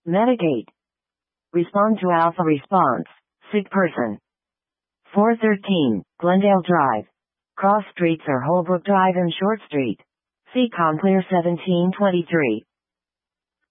Medicate. Respond to alpha response. Sick person. 413, Glendale Drive. Cross Streets or Holbrook Drive and Short Street. See Conclear 1723.